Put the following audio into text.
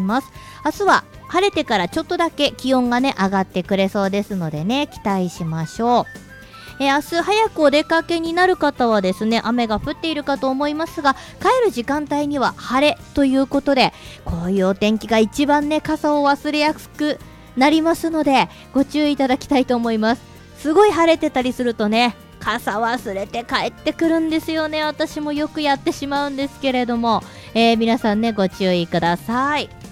ます。明日は晴れてからちょっとだけ気温がね上がってくれそうですのでね、期待しましょう。明日早くお出かけになる方はですね、雨が降っているかと思いますが、帰る時間帯には晴れということで、こういうお天気が一番ね傘を忘れやすくなりますので、ご注意いただきたいと思います。すごい晴れてたりするとね、傘忘れて帰ってくるんですよね。私もよくやってしまうんですけれども、皆さんねご注意ください。